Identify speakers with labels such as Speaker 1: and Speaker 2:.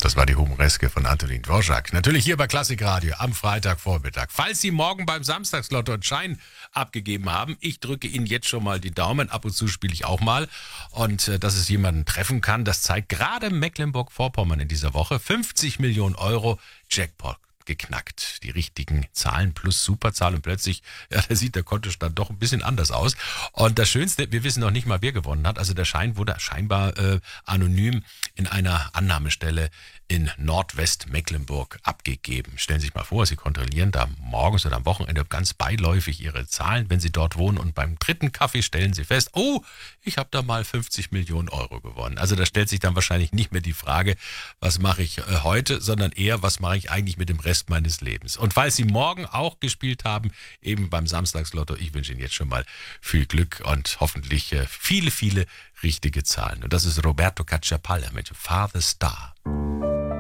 Speaker 1: Das war die Humoreske von Antonin Dvorak. Natürlich hier bei Klassikradio am Freitagvormittag. Falls Sie morgen beim Samstagslotto einen Schein abgegeben haben, ich drücke Ihnen jetzt schon mal die Daumen. Ab und zu spiele ich auch mal. Und dass es jemanden treffen kann, das zeigt gerade Mecklenburg-Vorpommern in dieser Woche. 50 Millionen Euro Jackpot geknackt. Die richtigen Zahlen plus Superzahl und plötzlich, ja, da sieht der Kontostand doch ein bisschen anders aus. Und das Schönste, wir wissen noch nicht mal, wer gewonnen hat. Also der Schein wurde scheinbar anonym in einer Annahmestelle in Nordwestmecklenburg abgegeben. Stellen Sie sich mal vor, Sie kontrollieren da morgens oder am Wochenende ganz beiläufig Ihre Zahlen, wenn Sie dort wohnen, und beim dritten Kaffee stellen Sie fest, oh, ich habe da mal 50 Millionen Euro gewonnen. Also da stellt sich dann wahrscheinlich nicht mehr die Frage, was mache ich heute, sondern eher, was mache ich eigentlich mit dem Rest meines Lebens. Und falls Sie morgen auch gespielt haben, eben beim Samstagslotto, ich wünsche Ihnen jetzt schon mal viel Glück und hoffentlich viele, viele richtige Zahlen. Und das ist Roberto Cacciapalla mit Father Star.